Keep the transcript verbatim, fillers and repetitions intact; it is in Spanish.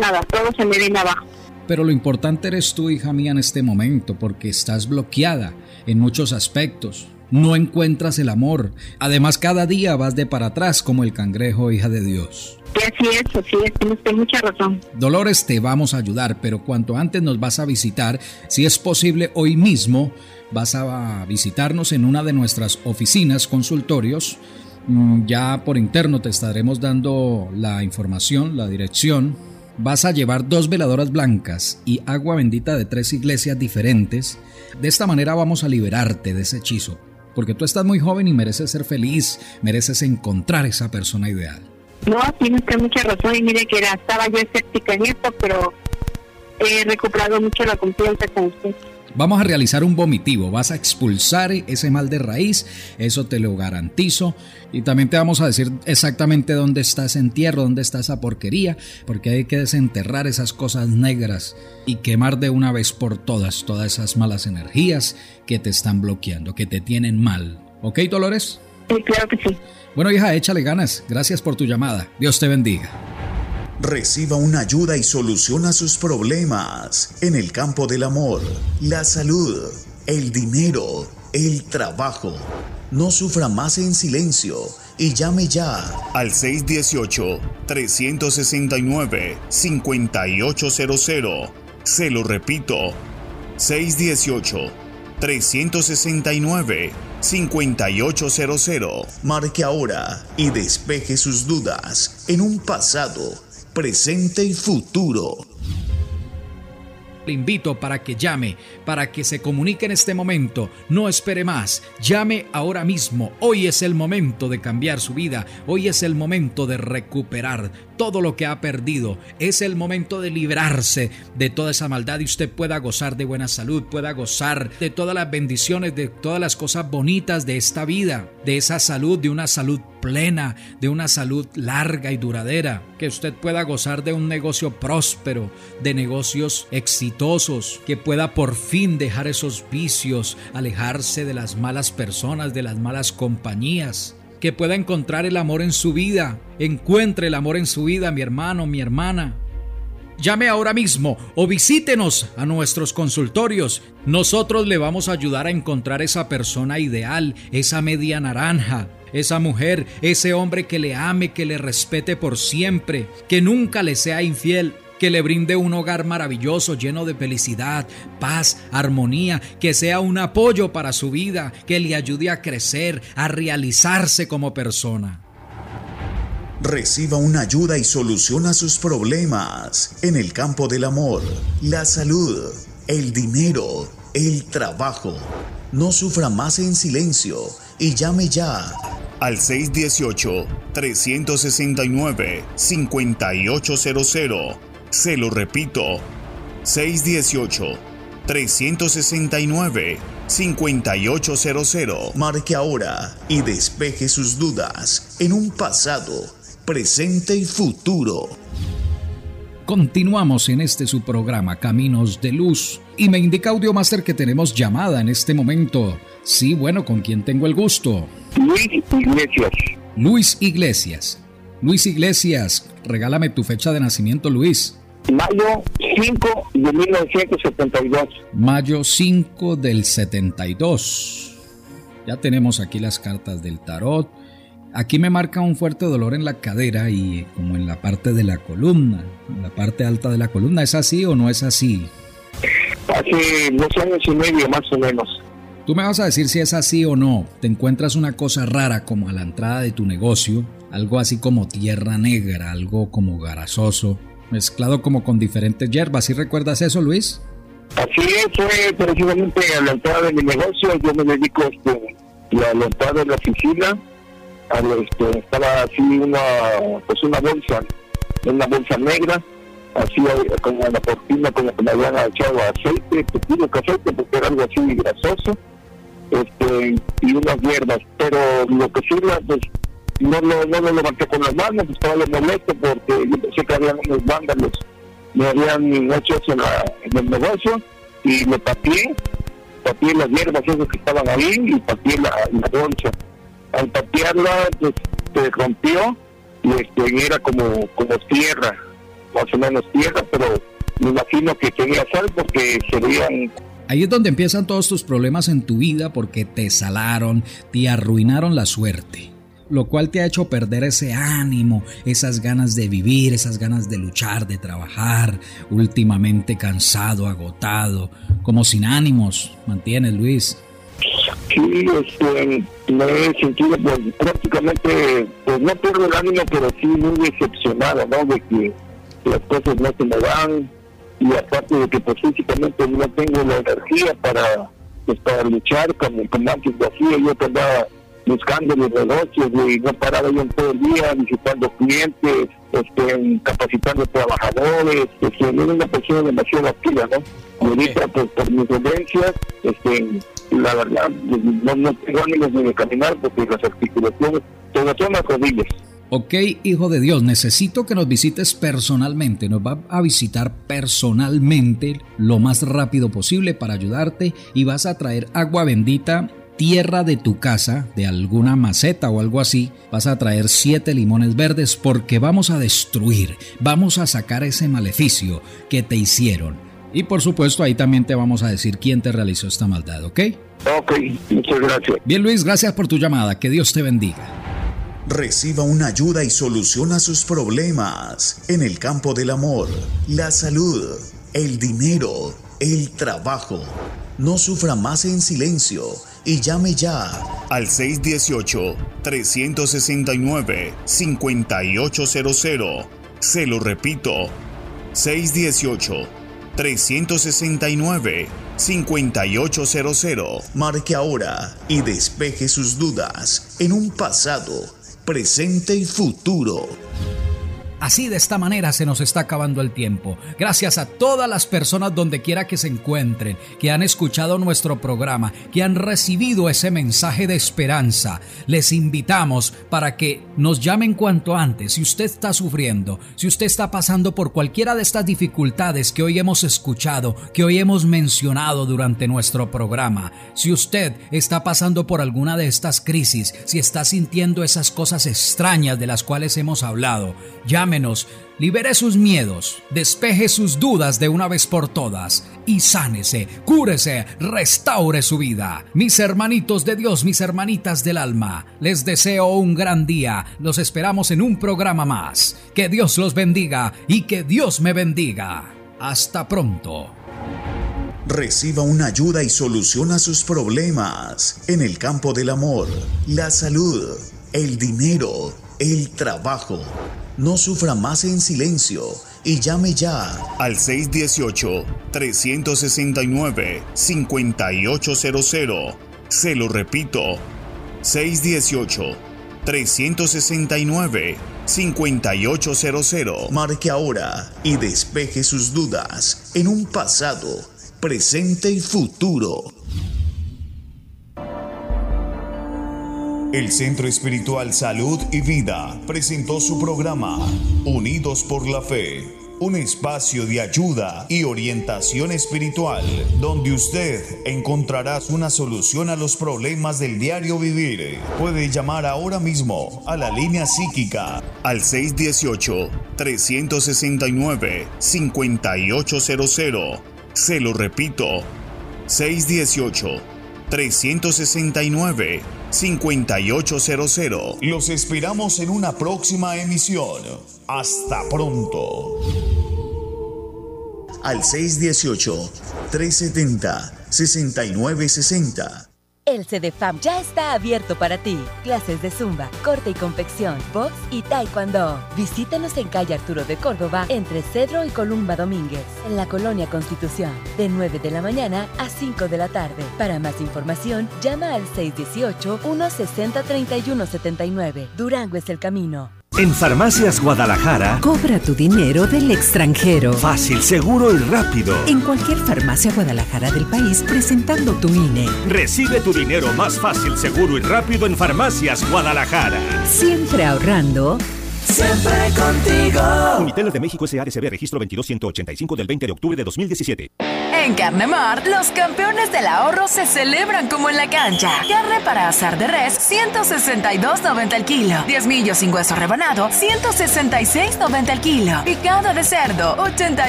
nada, todo se me viene abajo. Pero lo importante eres tú, hija mía, en este momento, porque estás bloqueada en muchos aspectos. No encuentras el amor. Además, cada día vas de para atrás como el cangrejo, hija de Dios. Sí, así es, así es, tienes mucha razón. Dolores, te vamos a ayudar, pero cuanto antes nos vas a visitar, si es posible hoy mismo, vas a visitarnos en una de nuestras oficinas, consultorios. Ya por interno te estaremos dando la información, la dirección. Vas a llevar dos veladoras blancas y agua bendita de tres iglesias diferentes. De esta manera vamos a liberarte de ese hechizo, porque tú estás muy joven y mereces ser feliz, mereces encontrar esa persona ideal. No, tienes mucha razón, y mire que era, estaba yo escéptica en esto, pero he recuperado mucho la confianza con usted. Vamos a realizar un vomitivo, vas a expulsar ese mal de raíz, eso te lo garantizo. Y también te vamos a decir exactamente dónde está ese entierro, dónde está esa porquería, porque hay que desenterrar esas cosas negras y quemar de una vez por todas todas esas malas energías que te están bloqueando, que te tienen mal. ¿Ok, Dolores? Sí, claro que sí. Bueno, hija, échale ganas. Gracias por tu llamada. Dios te bendiga. Reciba una ayuda y soluciona sus problemas en el campo del amor, la salud, el dinero, el trabajo. No sufra más en silencio y llame ya al seis uno ocho, tres seis nueve, cinco ocho cero cero. Se lo repito, seis uno ocho, tres seis nueve, cinco ocho cero cero. Marque ahora y despeje sus dudas en un pasado, presente y futuro. Le invito para que llame, para que se comunique en este momento. No espere más, llame ahora mismo. Hoy es el momento de cambiar su vida. Hoy es el momento de recuperar todo lo que ha perdido. Es el momento de librarse de toda esa maldad y usted pueda gozar de buena salud, pueda gozar de todas las bendiciones, de todas las cosas bonitas de esta vida, de esa salud, de una salud plena, de una salud larga y duradera, que usted pueda gozar de un negocio próspero, de negocios exitosos, que pueda por fin dejar esos vicios, alejarse de las malas personas, de las malas compañías, que pueda encontrar el amor en su vida. Encuentre el amor en su vida, mi hermano, mi hermana. Llame ahora mismo o visítenos a nuestros consultorios. Nosotros le vamos a ayudar a encontrar esa persona ideal, esa media naranja, esa mujer, ese hombre que le ame, que le respete por siempre, que nunca le sea infiel, que le brinde un hogar maravilloso, lleno de felicidad, paz, armonía, que sea un apoyo para su vida, que le ayude a crecer, a realizarse como persona. Reciba una ayuda y soluciona sus problemas en el campo del amor, la salud, el dinero, el trabajo. No sufra más en silencio y llame ya al seis uno ocho, tres seis nueve, cinco ocho cero cero. Se lo repito, seis uno ocho, tres seis nueve, cinco ocho cero cero. Marque ahora y despeje sus dudas en un pasado, presente y futuro. Continuamos en este su programa Caminos de Luz y me indica Audiomaster que tenemos llamada en este momento. Sí, bueno, ¿con quién tengo el gusto? Luis Iglesias. Luis Iglesias. Luis Iglesias, regálame tu fecha de nacimiento, Luis. Mayo cinco de mil novecientos setenta y dos. Mayo cinco del setenta y dos. Ya tenemos aquí las cartas del tarot. Aquí me marca un fuerte dolor en la cadera y como en la parte de la columna, en la parte alta de la columna. ¿Es así o no es así? Hace dos años y medio más o menos. Tú me vas a decir si es así o no. Te encuentras una cosa rara como a la entrada de tu negocio, algo así como tierra negra, algo como garazoso, mezclado como con diferentes hierbas. ¿Sí recuerdas eso, Luis? Así es, fue precisamente a la entrada de mi negocio. Yo me dedico este, a la entrada de la oficina. A lo, este, estaba así una, pues una bolsa, una bolsa negra, así como la cortina con la que me habían echado aceite, pequeño aceite, porque era algo así grasoso, este, y unas hierbas. Pero lo que sí, pues, no, no, no lo levanté con las manos, estaba lo molesto porque yo pensé que habían unos vándalos, me habían hecho eso en, la, en el negocio, y me pateé, pateé las hierbas esas que estaban ahí, y pateé la, la bolsa. Al patearla, pues, se rompió y este, era como, como tierra, más o menos tierra, pero me imagino que tenía sal porque serían... Ahí es donde empiezan todos tus problemas en tu vida, porque te salaron, te arruinaron la suerte, lo cual te ha hecho perder ese ánimo, esas ganas de vivir, esas ganas de luchar, de trabajar, últimamente cansado, agotado, como sin ánimos, ¿mantienes, Luis? Sí, este, me he sentido pues, prácticamente, pues no pierdo el ánimo, pero sí muy decepcionado, ¿no? De que las cosas no se me dan, y aparte de que pues físicamente no tengo la energía para, pues, para luchar como, como antes lo hacía. Yo que andaba buscando los negocios y no paraba yo en todo el día visitando clientes, este, capacitando trabajadores, este, no era una persona demasiado activa, ¿no? Y ahorita pues por mis dolencias, este, la verdad no, no tengo ánimos ni de caminar porque las articulaciones, sobre todo las rodillas. Ok, hijo de Dios, necesito que nos visites personalmente. Nos va a visitar personalmente lo más rápido posible para ayudarte, y vas a traer agua bendita, tierra de tu casa, de alguna maceta o algo así. Vas a traer siete limones verdes, porque vamos a destruir, vamos a sacar ese maleficio que te hicieron. Y por supuesto ahí también te vamos a decir quién te realizó esta maldad, ¿ok? Ok, muchas gracias. Bien, Luis, gracias por tu llamada. Que Dios te bendiga. Reciba una ayuda y soluciona sus problemas en el campo del amor, la salud, el dinero, el trabajo. No sufra más en silencio y llame ya al seis uno ocho, tres seis nueve, cinco ocho cero cero. Se lo repito, seis uno ocho, tres seis nueve, cinco ocho cero cero. Marque ahora y despeje sus dudas en un pasado, presente y futuro. Así, de esta manera se nos está acabando el tiempo. Gracias a todas las personas donde quiera que se encuentren, que han escuchado nuestro programa, que han recibido ese mensaje de esperanza. Les invitamos para que nos llamen cuanto antes. Si usted está sufriendo, si usted está pasando por cualquiera de estas dificultades que hoy hemos escuchado, que hoy hemos mencionado durante nuestro programa, si usted está pasando por alguna de estas crisis, si está sintiendo esas cosas extrañas de las cuales hemos hablado, llame. Llámenos, libere sus miedos, despeje sus dudas de una vez por todas y sánese, cúrese, restaure su vida. Mis hermanitos de Dios, mis hermanitas del alma, les deseo un gran día. Los esperamos en un programa más. Que Dios los bendiga y que Dios me bendiga. Hasta pronto. Reciba una ayuda y soluciona sus problemas en el campo del amor, la salud, el dinero, el trabajo. No sufra más en silencio y llame ya al seis uno ocho, tres seis nueve, cinco ocho cero cero. Se lo repito, seis uno ocho, tres seis nueve, cinco ocho cero cero. Marque ahora y despeje sus dudas en un pasado, presente y futuro. El Centro Espiritual Salud y Vida presentó su programa Unidos por la Fe, un espacio de ayuda y orientación espiritual donde usted encontrará una solución a los problemas del diario vivir. Puede llamar ahora mismo a la línea psíquica al seis uno ocho, tres seis nueve, cinco ocho cero cero. Se lo repito, seis uno ocho, tres seis nueve, cinco ocho cero cero. Los esperamos en una próxima emisión. Hasta pronto. Al seis uno ocho, tres siete cero, seis nueve seis cero. El CEDEFAM ya está abierto para ti. Clases de zumba, corte y confección, box y taekwondo. Visítanos en calle Arturo de Córdoba, entre Cedro y Columba Domínguez, en la Colonia Constitución, de nueve de la mañana a cinco de la tarde. Para más información, llama al seis uno ocho, uno seis cero, tres uno siete nueve. Durango es el camino. En Farmacias Guadalajara, cobra tu dinero del extranjero. Fácil, seguro y rápido. En cualquier farmacia Guadalajara del país, presentando tu I N E. Recibe tu dinero más fácil, seguro y rápido en Farmacias Guadalajara. Siempre ahorrando. Siempre contigo. Unitel de México S A D C B, registro veintidós ciento ochenta y cinco del veinte de octubre de dos mil diecisiete. En Carnemart, los campeones del ahorro se celebran como en la cancha. Carne para asar de res, ciento sesenta y dos noventa el kilo. diez millos sin hueso rebanado, ciento sesenta y seis noventa el kilo. Picado de cerdo, ochenta